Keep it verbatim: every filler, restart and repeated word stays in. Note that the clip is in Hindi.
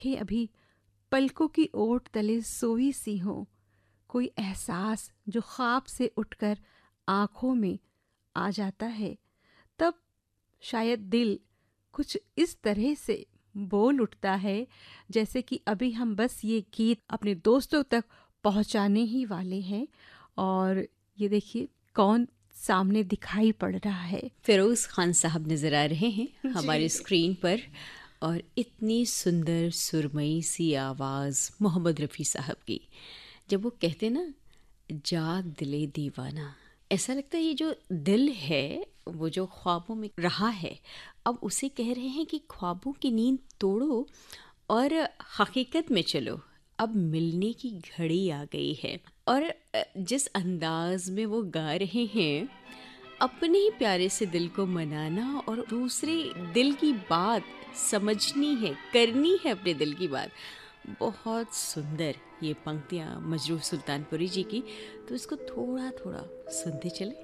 कि अभी पलकों की ओट तले सोई सी हो, कोई एहसास जो ख्वाब से उठकर आंखों में आ जाता है, तब शायद दिल कुछ इस तरह से बोल उठता है जैसे कि अभी हम बस ये गीत अपने दोस्तों तक पहुंचाने ही वाले हैं। और ये देखिए कौन सामने दिखाई पड़ रहा है। फिरोज़ खान साहब नज़र आ रहे हैं हमारी जी। स्क्रीन पर, और इतनी सुंदर सुरमई सी आवाज़ मोहम्मद रफ़ी साहब की। जब वो कहते ना, जाग दिले दीवाना, ऐसा लगता है ये जो दिल है वो जो ख्वाबों में रहा है, अब उसे कह रहे हैं कि ख्वाबों की नींद तोड़ो और हकीकत में चलो, अब मिलने की घड़ी आ गई है। और अ, जिस अंदाज में वो गा रहे हैं, अपने ही प्यारे से दिल को मनाना और दूसरे दिल की बात समझनी है, करनी है अपने दिल की बात। बहुत सुंदर ये पंक्तियाँ मजरूह सुल्तानपुरी जी की। तो इसको थोड़ा थोड़ा सुनते चले।